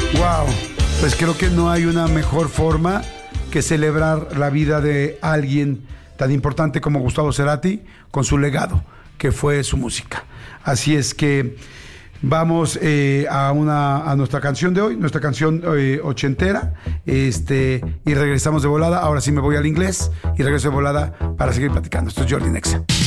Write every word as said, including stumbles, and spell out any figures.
Wow, pues creo que no hay una mejor forma que celebrar la vida de alguien tan importante como Gustavo Cerati con su legado, que fue su música. Así es que vamos eh, a, una, a nuestra canción de hoy, nuestra canción eh, ochentera, este, y regresamos de volada. Ahora sí me voy al inglés y regreso de volada para seguir platicando. Esto es Jordi Nexa.